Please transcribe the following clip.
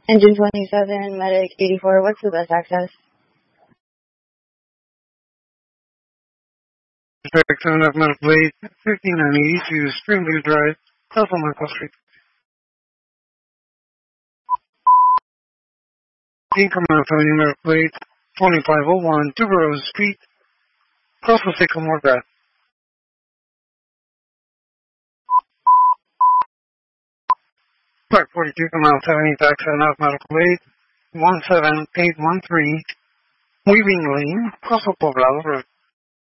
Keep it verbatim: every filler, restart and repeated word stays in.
Engine twenty-seven, Medic eighty-four, what's the best access? Section of Medical Blade, fifty-nine eighty-two, Springview Drive, Southern Michael Street. Incremental Avenue, Medical Blade, twenty-five oh one, Tuberose Street, close to Sycamore Drive. Park forty-two, Mile seventy, Backside of Medical Blade, one seven eight one three, Weaving Lane, Coastal Poblado Road.